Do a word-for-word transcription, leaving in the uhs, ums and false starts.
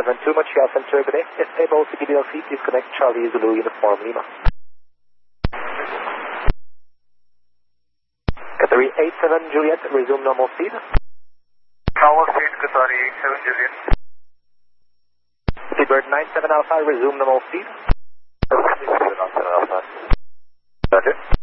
seven two, Montreal Center, good day. If able to give you a feed, please connect Charlie Zulu Uniform Lima. Qatari eight seven Juliet, resume normal speed. Normal speed, Qatari eight seven Juliet. Seabird nine seven Alpha, resume normal speed. Alpha. Roger.